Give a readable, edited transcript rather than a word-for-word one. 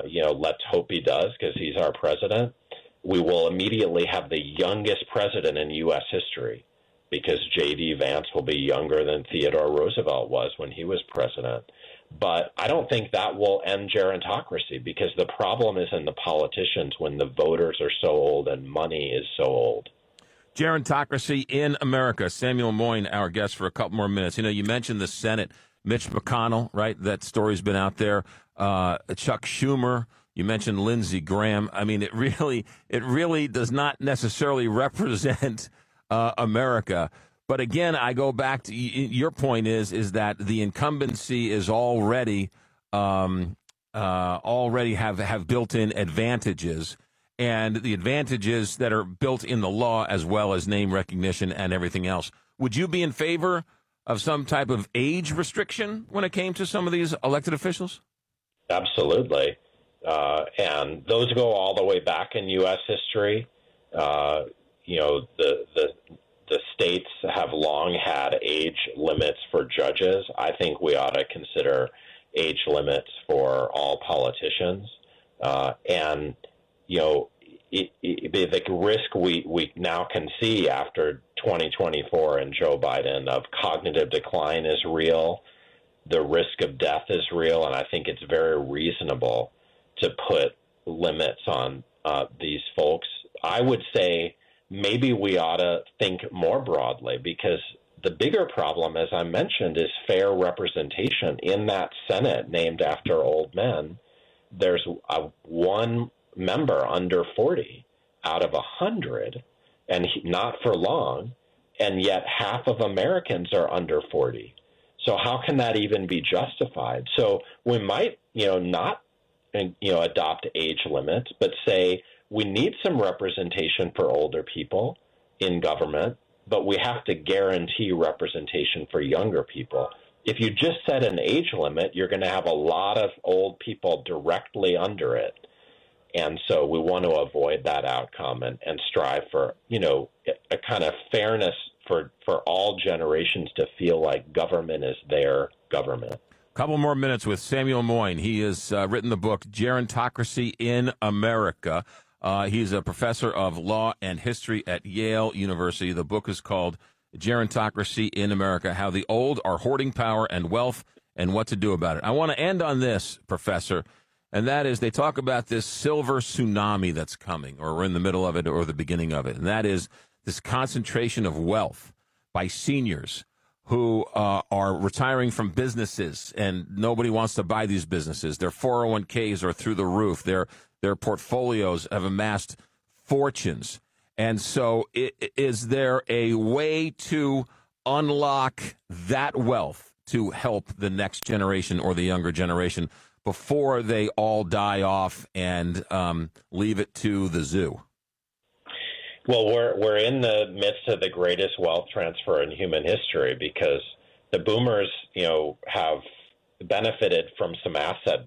Let's hope he does because he's our president. We will immediately have the youngest president in U.S. history because J.D. Vance will be younger than Theodore Roosevelt was when he was president. But I don't think that will end gerontocracy because the problem is in the politicians when the voters are so old and money is so old. Gerontocracy in America. Samuel Moyn, our guest for a couple more minutes. You mentioned the Senate. Mitch McConnell, right? That story's been out there. Chuck Schumer. You mentioned Lindsey Graham. I mean, it really does not necessarily represent America. But again, I go back to your point is that the incumbency is already have built-in advantages, and the advantages that are built in the law as well as name recognition and everything else. Would you be in favor of some type of age restriction when it came to some of these elected officials? Absolutely. And those go all the way back in U.S. history. The states have long had age limits for judges. I think we ought to consider age limits for all politicians. The risk we now can see after 2024 and Joe Biden of cognitive decline is real. The risk of death is real, and I think it's very reasonable to put limits on these folks. I would say maybe we ought to think more broadly because the bigger problem, as I mentioned, is fair representation. In that Senate named after old men, there's one member under 40 out of 100, and not for long, and yet half of Americans are under 40. So how can that even be justified? So we might, not, adopt age limits, but say we need some representation for older people in government, but we have to guarantee representation for younger people. If you just set an age limit, you're going to have a lot of old people directly under it. And so we want to avoid that outcome and strive for, a kind of fairness for all generations to feel like government is their government. Couple more minutes with Samuel Moyn. He has written the book Gerontocracy in America. He's a professor of law and history at Yale University. The book is called Gerontocracy in America, How the Old Are Hoarding Power and Wealth and What to Do About It. I want to end on this, Professor, and that is they talk about this silver tsunami that's coming, or we're in the middle of it or the beginning of it, and that is this concentration of wealth by seniors who are retiring from businesses, and nobody wants to buy these businesses. Their 401ks are through the roof. Their portfolios have amassed fortunes. And so is there a way to unlock that wealth to help the next generation or the younger generation before they all die off and leave it to the zoo? Well, we're in the midst of the greatest wealth transfer in human history because the boomers, have benefited from some asset